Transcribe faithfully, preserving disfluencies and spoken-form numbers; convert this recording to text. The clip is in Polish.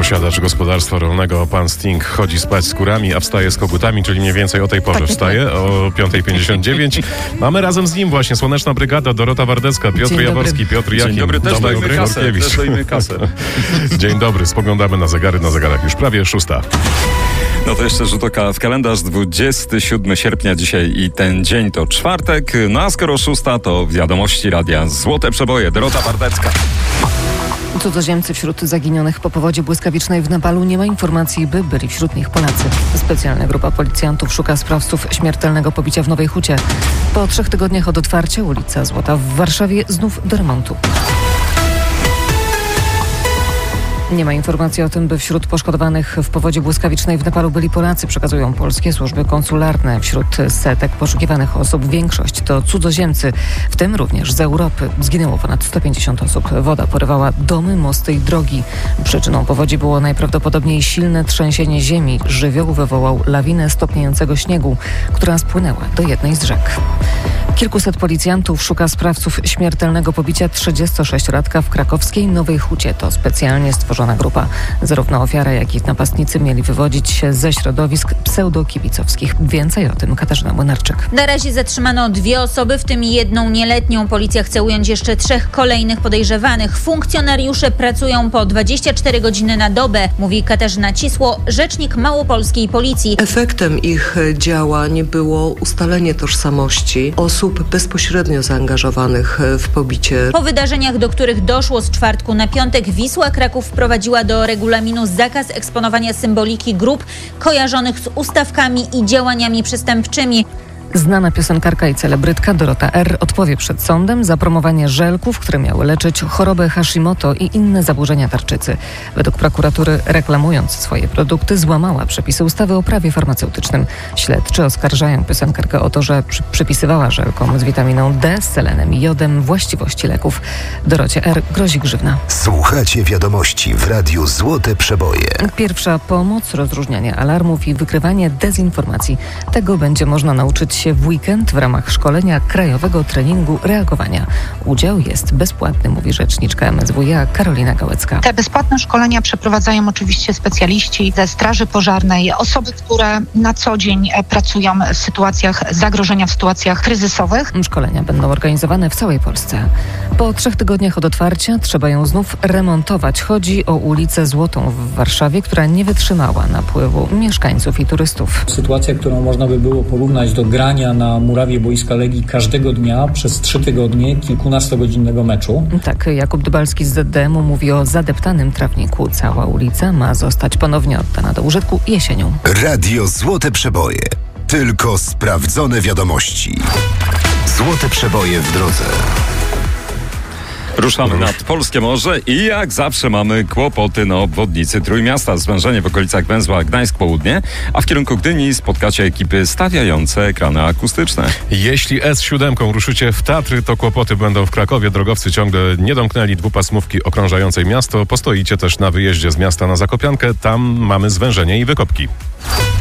posiadacz gospodarstwa rolnego, pan Sting, chodzi spać z kurami, a wstaje z kogutami, czyli mniej więcej o tej porze wstaje, o piąta pięćdziesiąt dziewięć. Mamy razem z nim właśnie Słoneczna Brygada, Dorota Wardecka, Piotr Dzień Jaworski, Piotr Jakim. Dzień dobry, też dajmy kasę, też dajmy kasę. Dzień dobry, spoglądamy na zegary, na zegarach już prawie szósta. No to jeszcze rzut oka w kalendarz, dwudziestego siódmego sierpnia dzisiaj i ten dzień to czwartek, no a skoro szósta to wiadomości radia Złote Przeboje, Dorota Wardecka. Cudzoziemcy wśród zaginionych po powodzie błyskawicznej w Nepalu. Nie ma informacji, by byli wśród nich Polacy. Specjalna grupa policjantów szuka sprawców śmiertelnego pobicia w Nowej Hucie. Po trzech tygodniach od otwarcia ulica Złota w Warszawie znów do remontu. Nie ma informacji o tym, by wśród poszkodowanych w powodzie błyskawicznej w Nepalu byli Polacy, przekazują polskie służby konsularne. Wśród setek poszukiwanych osób większość to cudzoziemcy, w tym również z Europy. Zginęło ponad sto pięćdziesiąt osób. Woda porywała domy, mosty i drogi. Przyczyną powodzi było najprawdopodobniej silne trzęsienie ziemi. Żywioł wywołał lawinę stopniającego śniegu, która spłynęła do jednej z rzek. Kilkuset policjantów szuka sprawców śmiertelnego pobicia trzydziestosześciolatka w krakowskiej Nowej Hucie. To specjalnie stworzona grupa. Zarówno ofiara, jak i napastnicy mieli wywodzić się ze środowisk pseudokibicowskich. Więcej o tym Katarzyna Młynarczyk. Na razie zatrzymano dwie osoby, w tym jedną nieletnią. Policja chce ująć jeszcze trzech kolejnych podejrzewanych. Funkcjonariusze pracują po dwadzieścia cztery godziny na dobę, mówi Katarzyna Cisło, rzecznik małopolskiej policji. Efektem ich działań było ustalenie tożsamości osób bezpośrednio zaangażowanych w pobicie. Po wydarzeniach, do których doszło z czwartku na piątek, Wisła Kraków wprowadziła do regulaminu zakaz eksponowania symboliki grup kojarzonych z ustawkami i działaniami przestępczymi. Znana piosenkarka i celebrytka Dorota R. odpowie przed sądem za promowanie żelków, które miały leczyć chorobę Hashimoto i inne zaburzenia tarczycy. Według prokuratury, reklamując swoje produkty, złamała przepisy ustawy o prawie farmaceutycznym. Śledczy oskarżają piosenkarkę o to, że przy- przypisywała żelkom z witaminą D, z selenem i jodem właściwości leków. Dorocie R. grozi grzywna. Słuchacie wiadomości w Radiu Złote Przeboje. Pierwsza pomoc, rozróżnianie alarmów i wykrywanie dezinformacji. Tego będzie można nauczyć się w weekend w ramach szkolenia Krajowego Treningu Reagowania. Udział jest bezpłatny, mówi rzeczniczka M S W iA Karolina Gałecka. Te bezpłatne szkolenia przeprowadzają oczywiście specjaliści ze Straży Pożarnej, osoby, które na co dzień pracują w sytuacjach zagrożenia, w sytuacjach kryzysowych. Szkolenia będą organizowane w całej Polsce. Po trzech tygodniach od otwarcia trzeba ją znów remontować. Chodzi o ulicę Złotą w Warszawie, która nie wytrzymała napływu mieszkańców i turystów. Sytuacja, którą można by było porównać do grania na murawie boiska Legii każdego dnia przez trzy tygodnie kilkunastogodzinnego meczu. Tak, Jakub Dybalski z Z D M-u mówi o zadeptanym trawniku. Cała ulica ma zostać ponownie oddana do użytku jesienią. Radio Złote Przeboje. Tylko sprawdzone wiadomości. Złote Przeboje w drodze. Ruszamy nad Polskie Morze i jak zawsze mamy kłopoty na obwodnicy Trójmiasta. Zwężenie w okolicach węzła Gdańsk Południe, a w kierunku Gdyni spotkacie ekipy stawiające ekrany akustyczne. Jeśli S siedem ruszycie w Tatry, to kłopoty będą w Krakowie. Drogowcy ciągle nie domknęli dwupasmówki okrążającej miasto. Postoicie też na wyjeździe z miasta na Zakopiankę. Tam mamy zwężenie i wykopki.